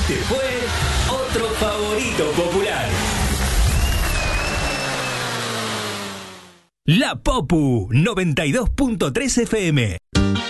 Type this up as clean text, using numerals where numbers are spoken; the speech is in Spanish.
Este fue otro favorito popular. La Popu 92.3 FM.